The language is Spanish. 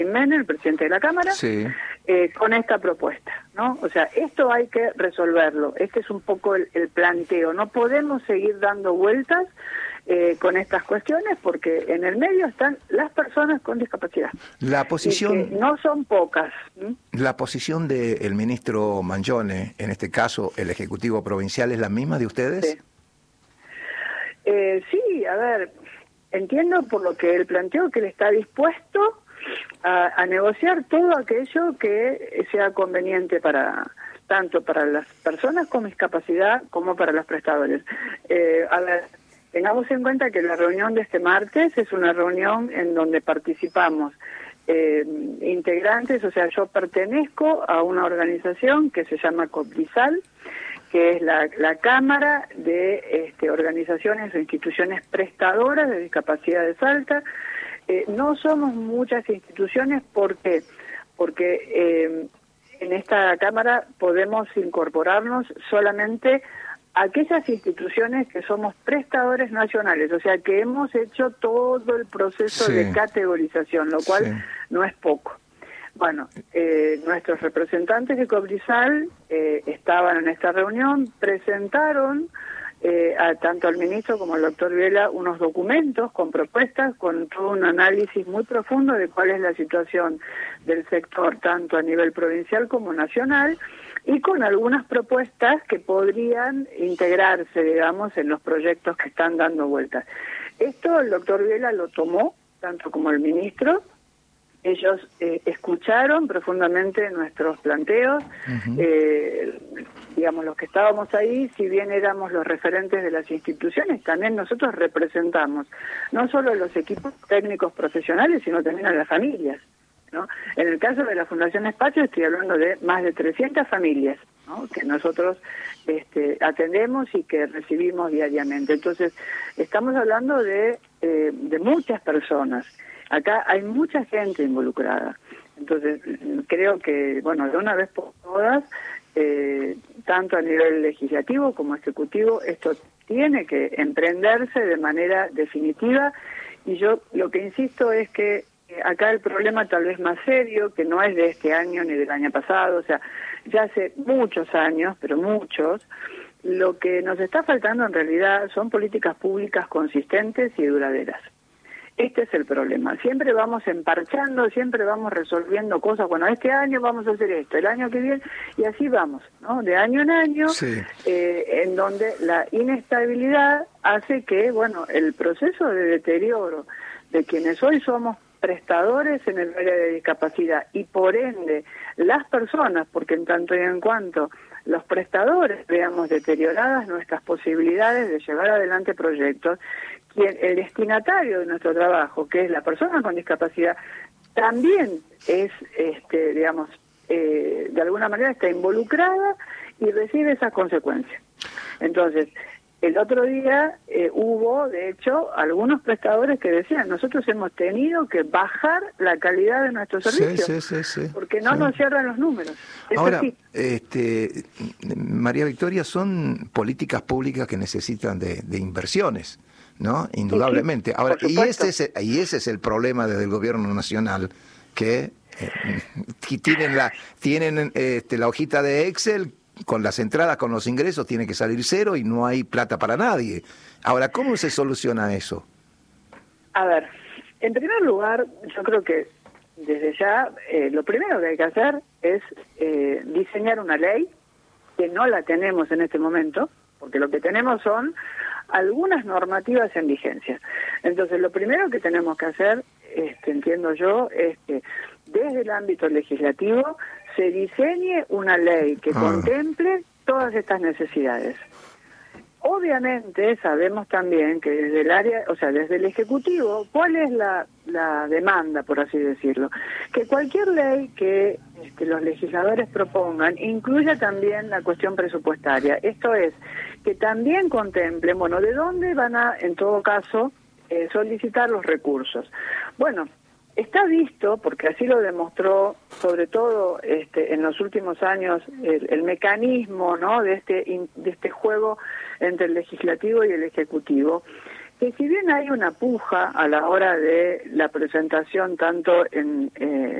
Menem, el presidente de la Cámara, Sí. Con esta propuesta, ¿no? O sea, esto hay que resolverlo. Este es un poco el planteo. No podemos seguir dando vueltas con estas cuestiones porque en el medio están las personas con discapacidad. La posición, Y que no son pocas. la posición del ministro Mangione, en este caso el Ejecutivo Provincial, ¿es la misma de ustedes? Sí. Sí, a ver, entiendo por lo que él planteó que él está dispuesto a negociar todo aquello que sea conveniente tanto para las personas con discapacidad como para los prestadores. A ver, tengamos en cuenta que la reunión de este martes es una reunión en donde participamos integrantes, o sea, yo pertenezco a una organización que se llama COPDISAL, que es la Cámara de organizaciones o instituciones prestadoras de discapacidad de Salta. No somos muchas instituciones, ¿por qué? Porque en esta Cámara podemos incorporarnos solamente aquellas instituciones que somos prestadores nacionales, o sea que hemos hecho todo el proceso de categorización, lo cual no es poco. Bueno, nuestros representantes de COPDISAL estaban en esta reunión, presentaron tanto al ministro como al doctor Vela unos documentos con propuestas, con todo un análisis muy profundo de cuál es la situación del sector, tanto a nivel provincial como nacional, y con algunas propuestas que podrían integrarse, digamos, en los proyectos que están dando vueltas. Esto el doctor Vela lo tomó, tanto como el ministro. Ellos escucharon profundamente nuestros planteos, digamos, los que estábamos ahí, si bien éramos los referentes de las instituciones, también nosotros representamos no solo los equipos técnicos profesionales, sino también a las familias, ¿no? En el caso de la Fundación Espacio estoy hablando de más de 300 familias, ¿no?, que nosotros atendemos y que recibimos diariamente. Entonces, estamos hablando de muchas personas. Acá hay mucha gente involucrada. Entonces, creo que, bueno, de una vez por todas, tanto a nivel legislativo como ejecutivo, esto tiene que emprenderse de manera definitiva. Y yo lo que insisto es que acá el problema tal vez más serio, que no es de este año ni del año pasado, o sea, ya hace muchos años, pero muchos, lo que nos está faltando en realidad son políticas públicas consistentes y duraderas. Este es el problema. Siempre vamos emparchando, siempre vamos resolviendo cosas. Bueno, este año vamos a hacer esto, el año que viene, y así vamos, ¿no? De año en año, en donde la inestabilidad hace que, bueno, el proceso de deterioro de quienes hoy somos prestadores en el área de discapacidad y por ende las personas, porque en tanto y en cuanto los prestadores veamos deterioradas nuestras posibilidades de llevar adelante proyectos, el destinatario de nuestro trabajo, que es la persona con discapacidad, también es, digamos, de alguna manera está involucrada y recibe esas consecuencias. Entonces, el otro día hubo, de hecho, algunos prestadores que decían, nosotros hemos tenido que bajar la calidad de nuestros servicios, porque no nos cierran los números. Ahora, María Victoria, son políticas públicas que necesitan de inversiones, ¿no? Indudablemente. Ahora, y ese es el problema desde el gobierno nacional, que tienen la hojita de Excel con las entradas, con los ingresos, tiene que salir cero y no hay plata para nadie. Ahora, ¿cómo se soluciona eso? A ver, en primer lugar, yo creo que desde ya lo primero que hay que hacer es diseñar una ley, que no la tenemos en este momento, porque lo que tenemos son algunas normativas en vigencia. Entonces, lo primero que tenemos que hacer, entiendo yo, es que desde el ámbito legislativo se diseñe una ley que contemple todas estas necesidades. Obviamente sabemos también que desde el área, o sea, desde el Ejecutivo, ¿cuál es la demanda, por así decirlo? Que cualquier ley que los legisladores propongan incluya también la cuestión presupuestaria. Esto es, que también contemplen, bueno, de dónde van a, en todo caso, solicitar los recursos. Bueno, está visto, porque así lo demostró, sobre todo en los últimos años, el mecanismo, ¿no?, de este juego entre el legislativo y el ejecutivo, que si bien hay una puja a la hora de la presentación tanto en